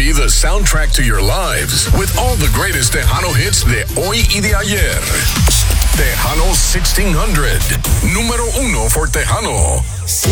be the soundtrack to your lives with all the greatest Tejano hits de hoy y de ayer. Tejano 1600, número 1 for Tejano.